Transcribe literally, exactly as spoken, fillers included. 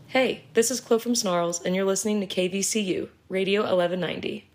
Hey, this is Chloe from Snarls, and you're listening to K V C U, Radio eleven ninety.